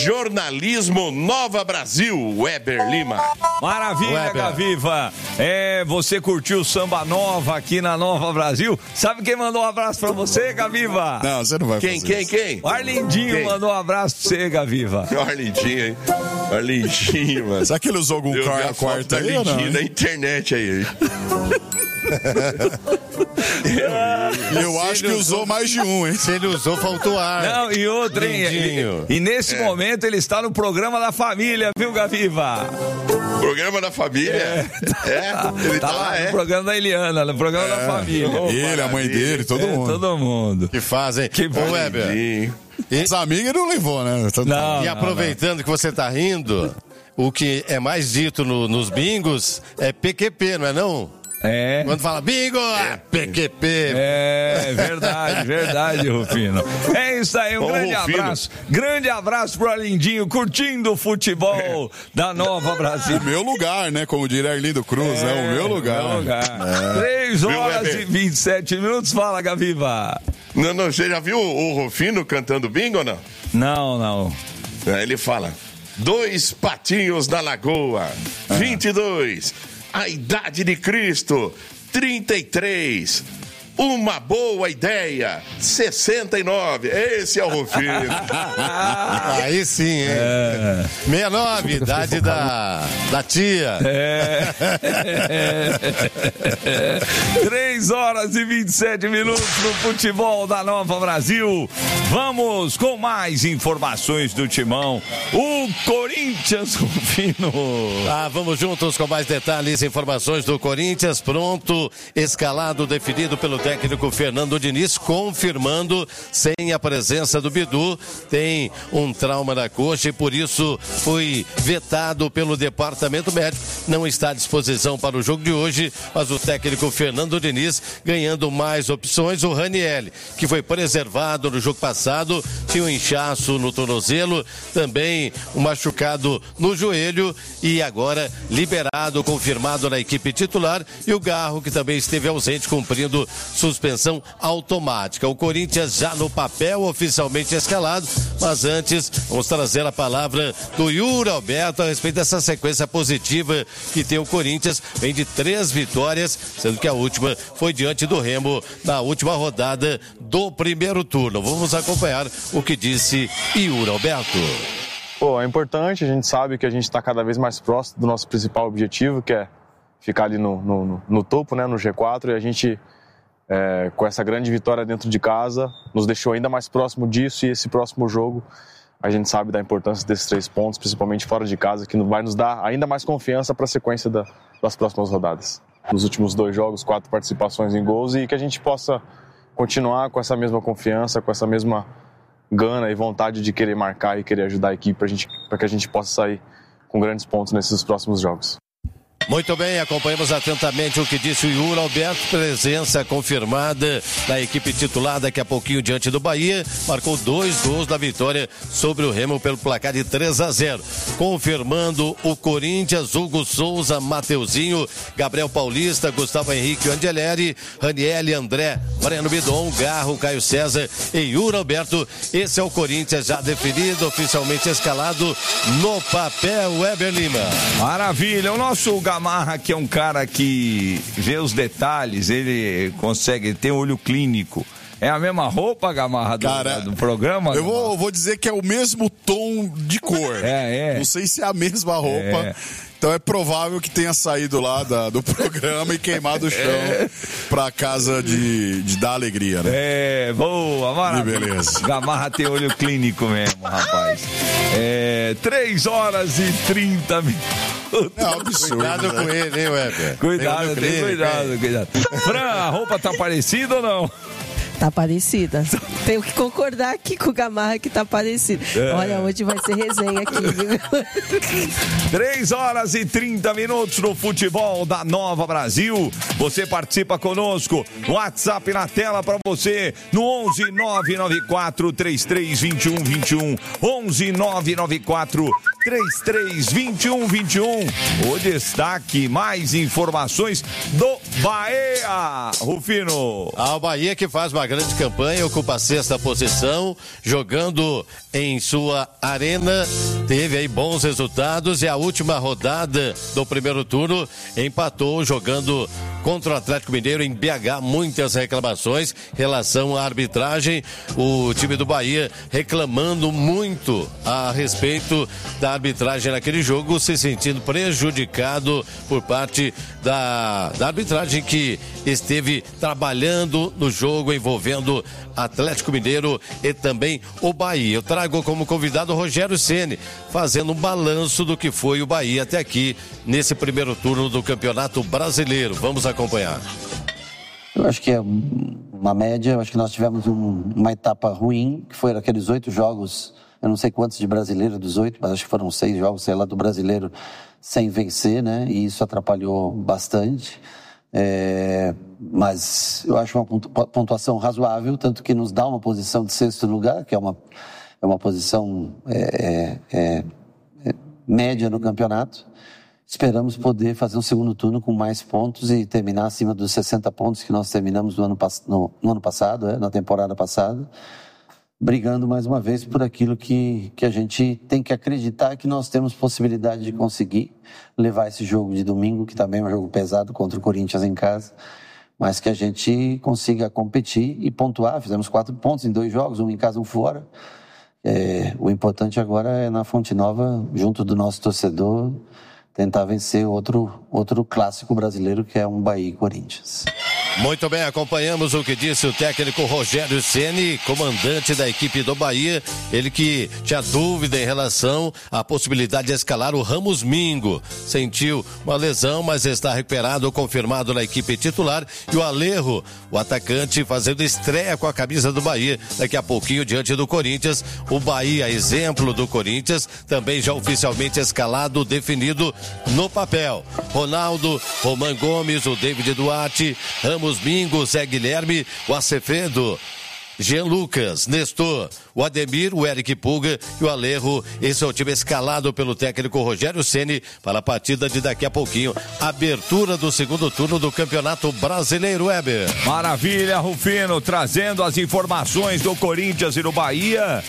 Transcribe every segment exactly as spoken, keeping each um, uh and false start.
Jornalismo Nova Brasil, Weber Lima. Maravilha, Weber. Gaviva. É, você curtiu o Samba Nova aqui na Nova Brasil? Sabe quem mandou um abraço pra você, Gaviva? Não, você não vai quem, fazer Quem, isso. quem, quem? O Arlindinho quem? mandou um abraço pra você, Gaviva. O Arlindinho, hein? O Arlindinho, mano. Será que ele usou algum car- quarto aí ou não? Na internet aí. eu eu acho que usou, usou mais de um, hein? Se ele usou, faltou ar. Não, e outro, hein? E, e nesse é. momento ele está no programa da família, viu, Gaviva? Programa da família? É. é? Ele tá, tá lá, é? No programa da Eliana, no programa é. da família. Oh, ele, a mãe dele, todo é, mundo. Todo mundo. Que fazem. Que bom, Weber. E as amigas não levou, né? Não, e aproveitando não. que você tá rindo, o que é mais dito no, nos bingos é P Q P, não é não? É. Quando fala bingo, é P Q P. É, verdade, verdade, Rufino. É isso aí, um Bom, grande Rufino. abraço. Grande abraço pro Arlindinho, curtindo o futebol é. da Nova Brasil. O meu lugar, né? Como diria Arlindo Cruz, é, né? O meu lugar. O meu lugar. É. Três horas e vinte e sete minutos. Fala, Gaviva. Não, não, você já viu o Rufino cantando bingo ou não? Não, não. É, ele fala, dois patinhos na lagoa, ah. vinte e dois... A idade de Cristo, trinta e três. Uma boa ideia, sessenta e nove. Esse é o Rufino. Aí sim, hein? É. sessenta e nove, idade da, da tia. É. três horas e vinte e sete minutos no futebol da Nova Brasil. Vamos com mais informações do Timão. O Corinthians, Rufino. Ah, vamos juntos com mais detalhes e informações do Corinthians. Pronto, escalado, definido pelo técnico Fernando Diniz, confirmando sem a presença do Bidu, tem um trauma na coxa e por isso foi vetado pelo departamento médico, não está à disposição para o jogo de hoje, mas o técnico Fernando Diniz ganhando mais opções, o Raniel, que foi preservado no jogo passado, tinha um inchaço no tornozelo, também um machucado no joelho e agora liberado, confirmado na equipe titular, e o Garro, que também esteve ausente, cumprindo suspensão automática. O Corinthians já no papel oficialmente escalado, mas antes vamos trazer a palavra do Yuri Alberto a respeito dessa sequência positiva que tem o Corinthians, vem de três vitórias, sendo que a última foi diante do Remo na última rodada do primeiro turno. Vamos acompanhar o que disse Yuri Alberto. Pô, é importante, a gente sabe que a gente está cada vez mais próximo do nosso principal objetivo, que é ficar ali no, no, no topo, né, no G quatro, e a gente É, com essa grande vitória dentro de casa, nos deixou ainda mais próximo disso, e esse próximo jogo a gente sabe da importância desses três pontos, principalmente fora de casa, que vai nos dar ainda mais confiança para a sequência da, das próximas rodadas. Nos últimos dois jogos, quatro participações em gols, e que a gente possa continuar com essa mesma confiança, com essa mesma gana e vontade de querer marcar e querer ajudar a equipe para que a gente possa sair com grandes pontos nesses próximos jogos. Muito bem, acompanhamos atentamente o que disse o Yuri Alberto, presença confirmada da equipe titular daqui a pouquinho diante do Bahia, marcou dois gols da vitória sobre o Remo pelo placar de três a zero. Confirmando o Corinthians, Hugo Souza, Mateuzinho, Gabriel Paulista, Gustavo Henrique Angeleri, Raniel, André, Breno Bidon, Garro, Caio César e Yuri Alberto. Esse é o Corinthians já definido, oficialmente escalado no papel. Weber Lima. Maravilha, o nosso Gamarra, que é um cara que vê os detalhes, ele consegue ter um olho clínico. É a mesma roupa, Gamarra, do, cara, do programa? Eu vou, vou dizer que é o mesmo tom de cor. É, é. Não sei se é a mesma roupa. É. Então é provável que tenha saído lá da, do programa e queimado o chão é. pra casa de, de dar alegria, né? É, boa, maravilha. Beleza. Gamarra tem olho clínico mesmo, rapaz. É, três horas e trinta minutos. É um absurdo. Cuidado, né? com ele, hein, Weber? Cuidado, tem, tem cuidado, cuidado. Fran, a roupa tá parecida ou não? Tá parecida. Tenho que concordar aqui com o Gamarra que tá parecido. É. Olha, hoje vai ser resenha aqui, viu? três horas e trinta minutos no futebol da Nova Brasil. Você participa conosco. WhatsApp na tela pra você no onze nove nove quatro três três dois um dois um. onze nove nove quatro três três dois um dois um. O destaque, mais informações do Bahia, Rufino. A Bahia que faz uma grande campanha, ocupa a sexta posição, jogando em sua arena, teve aí bons resultados e a última rodada do primeiro turno empatou jogando contra o Atlético Mineiro em B H. Muitas reclamações em relação à arbitragem, o time do Bahia reclamando muito a respeito da arbitragem naquele jogo, se sentindo prejudicado por parte da, da arbitragem que esteve trabalhando no jogo envolvendo Atlético Mineiro e também o Bahia. Eu trago como convidado o Rogério Ceni, fazendo um balanço do que foi o Bahia até aqui nesse primeiro turno do Campeonato Brasileiro. Vamos acompanhar. Eu acho que é uma média, eu acho que nós tivemos um, uma etapa ruim, que foi aqueles oito jogos, eu não sei quantos de brasileiro, dos oito, mas acho que foram seis jogos, sei lá, do brasileiro sem vencer, né? E isso atrapalhou bastante. É, mas eu acho uma pontuação razoável, tanto que nos dá uma posição de sexto lugar, que é uma, é uma posição é, é, é, média no campeonato. Esperamos poder fazer um segundo turno com mais pontos e terminar acima dos sessenta pontos que nós terminamos no ano, no, no ano passado, é, na temporada passada, brigando mais uma vez por aquilo que, que a gente tem que acreditar que nós temos possibilidade de conseguir levar esse jogo de domingo, que também é um jogo pesado contra o Corinthians em casa, mas que a gente consiga competir e pontuar. Fizemos quatro pontos em dois jogos, um em casa, um fora. É, o importante agora é na Fonte Nova, junto do nosso torcedor, tentar vencer outro, outro clássico brasileiro, que é um Bahia e Corinthians. Muito bem, acompanhamos o que disse o técnico Rogério Ceni, comandante da equipe do Bahia, ele que tinha dúvida em relação à possibilidade de escalar o Ramos Mingo. Sentiu uma lesão, mas está recuperado, confirmado na equipe titular. E o Alejo, o atacante, fazendo estreia com a camisa do Bahia, daqui a pouquinho diante do Corinthians. O Bahia, exemplo do Corinthians, também já oficialmente escalado, definido no papel. Ronaldo, Roman Gomes, o David Duarte, Ramos Mingo, Zé Guilherme, o Acevedo, Jean Lucas, Nestor, o Ademir, o Eric Pulga e o Alejo. Esse é o time escalado pelo técnico Rogério Ceni para a partida de daqui a pouquinho. Abertura do segundo turno do Campeonato Brasileiro, Weber. Maravilha, Rufino, trazendo as informações do Corinthians e do Bahia.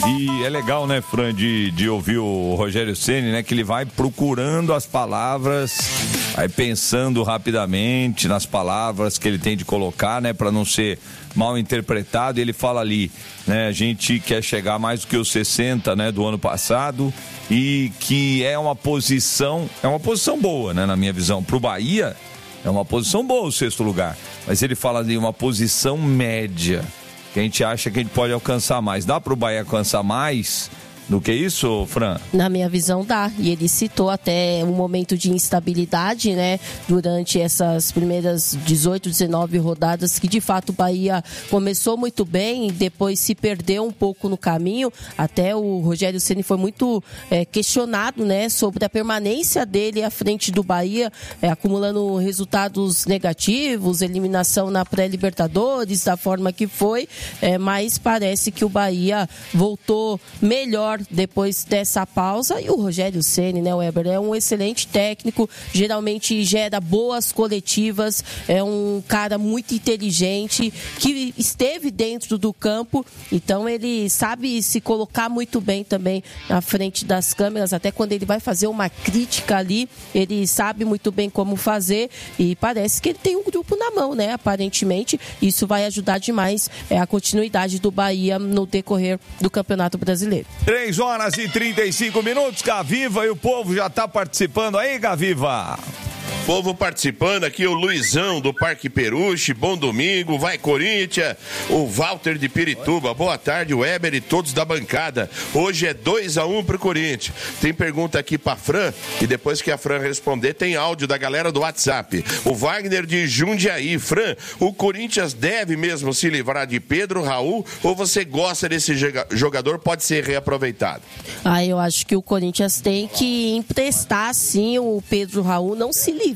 E é legal, né, Fran, de, de ouvir o Rogério Ceni, né, que ele vai procurando as palavras, vai pensando rapidamente nas palavras que ele tem de colocar, né, para não ser mal interpretado. Ele fala ali, né, a gente quer chegar mais do que os sessenta, né, do ano passado, e que é uma posição, é uma posição boa, né, na minha visão, pro Bahia, é uma posição boa o sexto lugar, mas ele fala de uma posição média, que a gente acha que a gente pode alcançar mais. Dá pro Bahia alcançar mais do que isso, Fran? Na minha visão, dá. E ele citou até um momento de instabilidade, né? Durante essas primeiras dezoito, dezenove rodadas, que de fato o Bahia começou muito bem e depois se perdeu um pouco no caminho. Até o Rogério Ceni foi muito é, questionado, né? Sobre a permanência dele à frente do Bahia, é, acumulando resultados negativos, eliminação na pré-Libertadores, da forma que foi. É, mas parece que o Bahia voltou melhor depois dessa pausa. E o Rogério Ceni, né, Weber, é um excelente técnico, geralmente gera boas coletivas, é um cara muito inteligente, que esteve dentro do campo, então ele sabe se colocar muito bem também na frente das câmeras, até quando ele vai fazer uma crítica ali, ele sabe muito bem como fazer, e parece que ele tem um grupo na mão, né, aparentemente. Isso vai ajudar demais é, a continuidade do Bahia no decorrer do Campeonato Brasileiro. três horas e trinta e cinco minutos, Gaviva, e o povo já tá participando aí, Gaviva. Povo participando aqui, o Luizão do Parque Peruche, bom domingo, vai Corinthians, o Walter de Pirituba, boa tarde, Weber e todos da bancada. Hoje é dois a um pro Corinthians. Tem pergunta aqui pra Fran, e depois que a Fran responder, tem áudio da galera do WhatsApp. O Wagner de Jundiaí, Fran, o Corinthians deve mesmo se livrar de Pedro Raul, ou você gosta desse jogador, pode ser reaproveitado? Ah, eu acho que o Corinthians tem que emprestar sim o Pedro Raul, não se livrar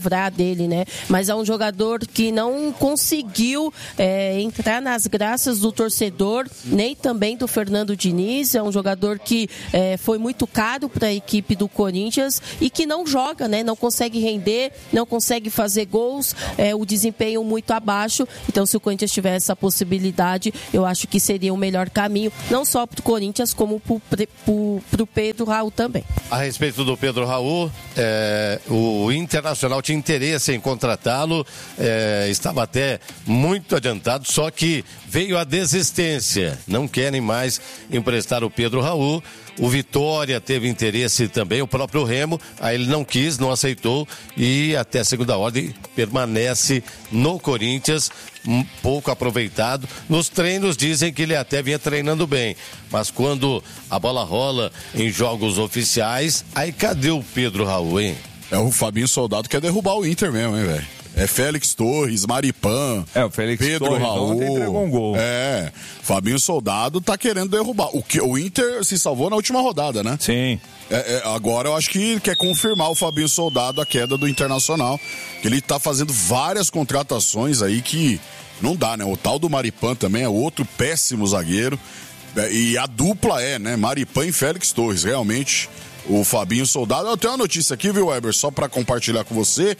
livrar dele, né? Mas é um jogador que não conseguiu é, entrar nas graças do torcedor, nem também do Fernando Diniz. É um jogador que é, foi muito caro para a equipe do Corinthians e que não joga, né? Não consegue render, não consegue fazer gols, é, o desempenho muito abaixo. Então, se o Corinthians tiver essa possibilidade, eu acho que seria o melhor caminho, não só para o Corinthians, como para o Pedro Raul também. A respeito do Pedro Raul, é, o Internacional tinha interesse em contratá-lo, é, estava até muito adiantado, só que veio a desistência. Não querem mais emprestar o Pedro Raul. O Vitória teve interesse também, o próprio Remo, aí ele não quis, não aceitou e até segunda ordem permanece no Corinthians, um pouco aproveitado. Nos treinos dizem que ele até vinha treinando bem, mas quando a bola rola em jogos oficiais, aí cadê o Pedro Raul, hein? É, o Fabinho Soldado quer derrubar o Inter mesmo, hein, velho? É Félix Torres, Maripan, é, o Félix Pedro Torres Raul. ontem entregou um gol. É, Fabinho Soldado tá querendo derrubar. O, que, o Inter se salvou na última rodada, né? Sim. É, é, agora eu acho que quer confirmar o Fabinho Soldado a queda do Internacional. Que ele tá fazendo várias contratações aí que não dá, né? O tal do Maripan também é outro péssimo zagueiro. É, e a dupla é, né? Maripan e Félix Torres, realmente. O Fabinho Soldado. Eu tenho uma notícia aqui, viu, Weber? Só pra compartilhar com você.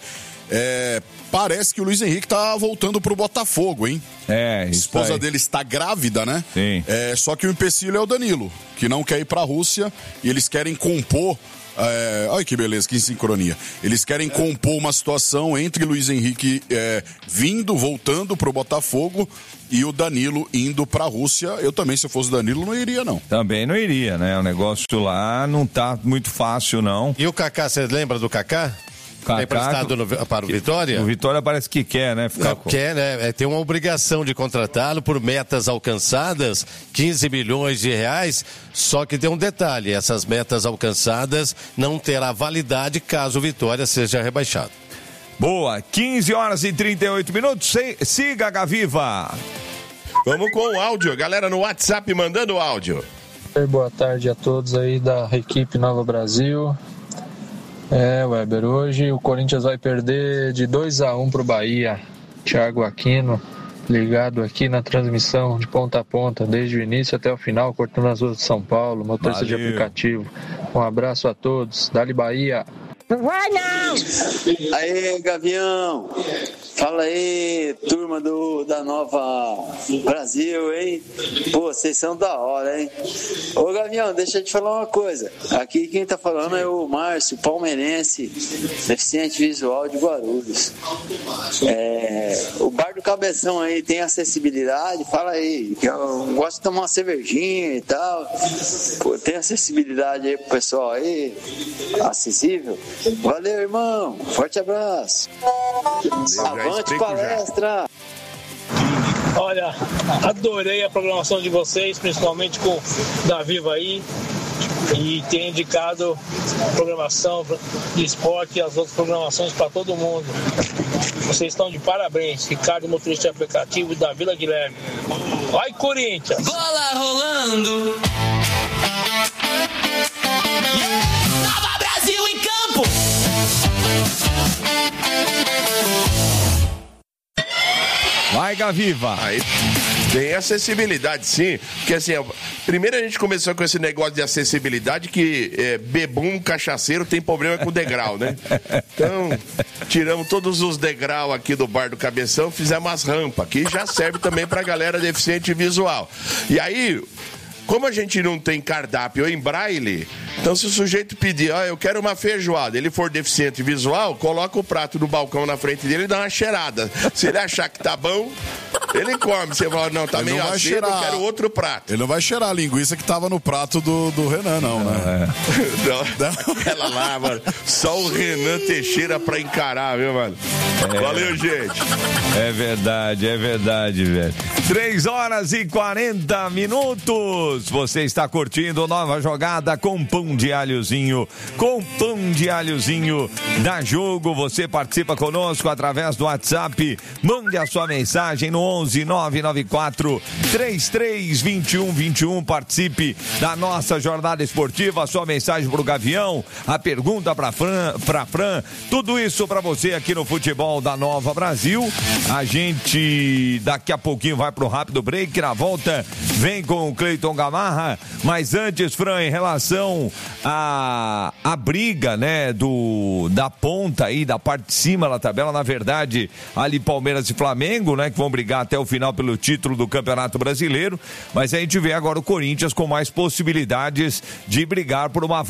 É, parece que o Luiz Henrique tá voltando pro Botafogo, hein? É, isso. A esposa aí. dele está grávida, né? Sim. É, só que o empecilho é o Danilo, que não quer ir pra Rússia e eles querem compor. É, olha que beleza, que sincronia. Eles querem compor uma situação entre Luiz Henrique é, vindo, voltando pro Botafogo e o Danilo indo pra Rússia. Eu também, se eu fosse o Danilo, não iria, não. Também não iria, né? O negócio lá não tá muito fácil, não. E o Kaká, você lembra do Kaká? Kaká, emprestado no, para o Vitória? O Vitória parece que quer, né? Ficar com... Quer, né? É, tem uma obrigação de contratá-lo por metas alcançadas, quinze milhões de reais, só que tem um detalhe, essas metas alcançadas não terá validade caso o Vitória seja rebaixado. Boa, quinze horas e trinta e oito minutos, siga a Gaviva. Vamos com o áudio, galera no WhatsApp mandando o áudio. Boa tarde a todos aí da equipe Nova Brasil. É, Weber, hoje o Corinthians vai perder de dois a um pro Bahia. Thiago Aquino, ligado aqui na transmissão de ponta a ponta, desde o início até o final, cortando as ruas de São Paulo, motorista de aplicativo. Um abraço a todos. Dali Bahia. Não vai não! Aê, Gavião! Fala aí, turma do, da Nova Brasil, hein? Pô, vocês são da hora, hein? Ô, Gavião, deixa eu te falar uma coisa. Aqui quem tá falando é o Márcio, palmeirense, deficiente visual de Guarulhos. É, o bar do Cabeção aí tem acessibilidade? Fala aí, que eu gosto de tomar uma cervejinha e tal. Pô, tem acessibilidade aí pro pessoal aí? Acessível? Valeu, irmão. Forte abraço. Avante palestra. Olha, adorei a programação de vocês, principalmente com o Gaviva aí. E tenho indicado programação de esporte e as outras programações para todo mundo. Vocês estão de parabéns. Ricardo, motorista de aplicativo da Vila Guilherme. Vai, Corinthians! Bola rolando! Nova Brasil em campo! Vai, Gaviva! Aí tem acessibilidade, sim. Porque assim, primeiro a gente começou com esse negócio de acessibilidade que é, bebum, cachaceiro tem problema com degrau, né? Então, tiramos todos os degraus aqui do bar do Cabeção, fizemos as rampas, que já serve também pra galera deficiente visual. E aí, como a gente não tem cardápio em braille, então se o sujeito pedir, ó, eu quero uma feijoada, ele for deficiente visual, coloca o prato no balcão na frente dele e dá uma cheirada. Se ele achar que tá bom, ele come. Você fala, não, tá ele meio não azedo, cheirar, eu quero outro prato. Ele não vai cheirar a linguiça que tava no prato do, do Renan, não, né? É. Não, aquela lá, mano, só o Renan Teixeira pra encarar, viu, mano? É. Valeu, gente. É verdade, é verdade, velho. três horas e quarenta minutos. minutos. Você está curtindo Nova Jogada com pão de alhozinho. Com pão de alhozinho da Jogo. Você participa conosco através do WhatsApp. Mande a sua mensagem no onze nove nove quatro três três dois um dois um. Participe da nossa jornada esportiva. A sua mensagem para o Gavião. A pergunta para Fran, para Fran. Tudo isso para você aqui no Futebol da Nova Brasil. A gente daqui a pouquinho vai pro rápido break. Na volta vem com o Cleiton Gamarra. Mas antes, Fran, em relação a a briga, né, do da ponta aí, da parte de cima da tabela, na verdade, ali Palmeiras e Flamengo, né, que vão brigar até o final pelo título do Campeonato Brasileiro. Mas a gente vê agora o Corinthians com mais possibilidades de brigar por uma